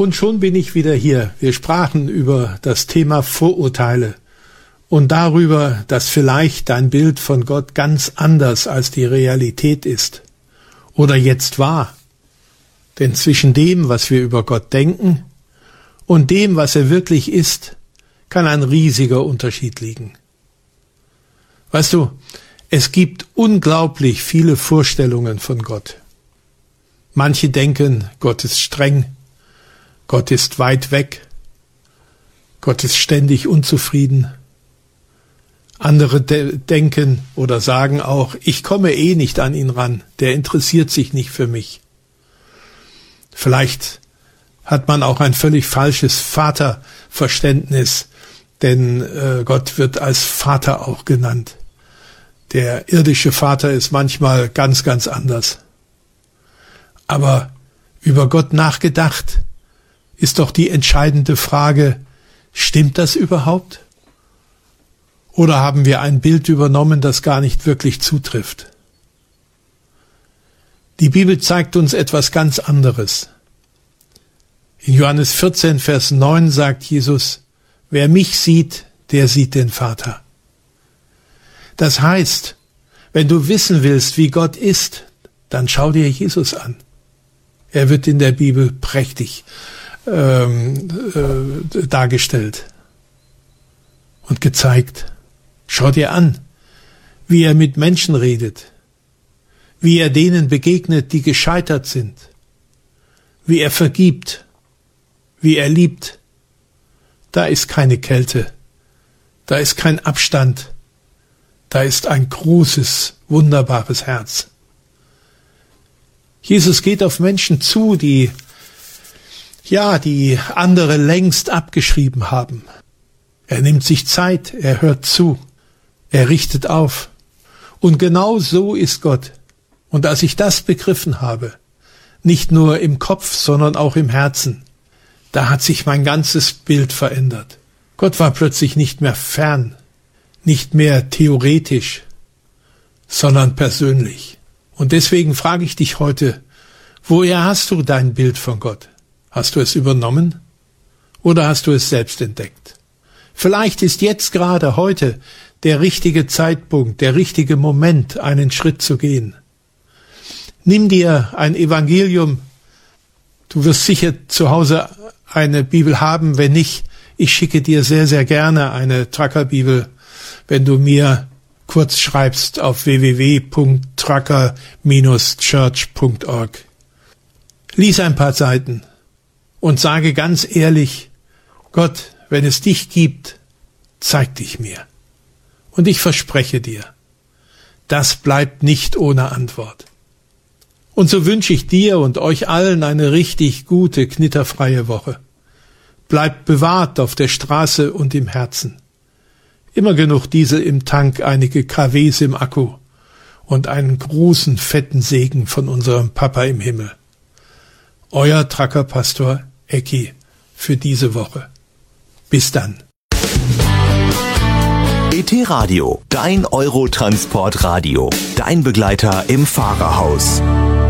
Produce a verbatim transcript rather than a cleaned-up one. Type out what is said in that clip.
Und schon bin ich wieder hier. Wir sprachen über das Thema Vorurteile und darüber, dass vielleicht dein Bild von Gott ganz anders als die Realität ist oder jetzt war. Denn zwischen dem, was wir über Gott denken und dem, was er wirklich ist, kann ein riesiger Unterschied liegen. Weißt du, es gibt unglaublich viele Vorstellungen von Gott. Manche denken, Gott ist streng, Gott ist weit weg, Gott ist ständig unzufrieden. Andere de- denken oder sagen auch, ich komme eh nicht an ihn ran, der interessiert sich nicht für mich. Vielleicht hat man auch ein völlig falsches Vaterverständnis, denn äh, Gott wird als Vater auch genannt. Der irdische Vater ist manchmal ganz, ganz anders. Aber über Gott nachgedacht, ist doch die entscheidende Frage, stimmt das überhaupt? Oder haben wir ein Bild übernommen, das gar nicht wirklich zutrifft? Die Bibel zeigt uns etwas ganz anderes. In Johannes vierzehn, Vers neun sagt Jesus, wer mich sieht, der sieht den Vater. Das heißt, wenn du wissen willst, wie Gott ist, dann schau dir Jesus an. Er wird in der Bibel prächtig ähm, äh, dargestellt und gezeigt. Schau dir an, wie er mit Menschen redet, wie er denen begegnet, die gescheitert sind, wie er vergibt, wie er liebt. Da ist keine Kälte, da ist kein Abstand, da ist ein großes, wunderbares Herz. Jesus geht auf Menschen zu, die, ja, die andere längst abgeschrieben haben. Er nimmt sich Zeit, er hört zu, er richtet auf. Und genau so ist Gott. Und als ich das begriffen habe, nicht nur im Kopf, sondern auch im Herzen, da hat sich mein ganzes Bild verändert. Gott war plötzlich nicht mehr fern, nicht mehr theoretisch, sondern persönlich. Und deswegen frage ich dich heute, woher hast du dein Bild von Gott? Hast du es übernommen oder hast du es selbst entdeckt? Vielleicht ist jetzt gerade heute der richtige Zeitpunkt, der richtige Moment, einen Schritt zu gehen. Nimm dir ein Evangelium. Du wirst sicher zu Hause eine Bibel haben. Wenn nicht, ich schicke dir sehr, sehr gerne eine Tracker-Bibel, wenn du mir kurz schreibst auf w w w punkt tracker Bindestrich church punkt org. Lies ein paar Seiten und sage ganz ehrlich, Gott, wenn es dich gibt, zeig dich mir. Und ich verspreche dir, das bleibt nicht ohne Antwort. Und so wünsche ich dir und euch allen eine richtig gute, knitterfreie Woche. Bleibt bewahrt auf der Straße und im Herzen. Immer genug Diesel im Tank, einige K Ws im Akku und einen großen, fetten Segen von unserem Papa im Himmel. Euer Trackerpastor Ecki für diese Woche. Bis dann. E T Radio, dein Eurotransportradio, dein Begleiter im Fahrerhaus.